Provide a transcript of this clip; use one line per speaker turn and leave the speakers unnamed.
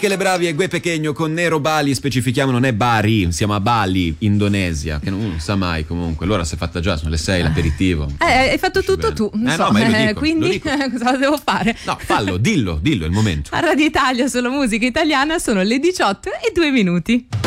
Che le bravi e Gue Pequeño con Nero Bali, specifichiamo non è Bari, siamo a Bali, Indonesia, che non sa mai comunque. L'ora si è fatta già, sono le 6, l'aperitivo.
Hai fatto tutto tu, non so,
no, ma io lo dico,
quindi
lo dico.
cosa devo fare?
No, fallo, dillo, è il momento.
A Radio Italia, solo musica italiana, sono le 18:02.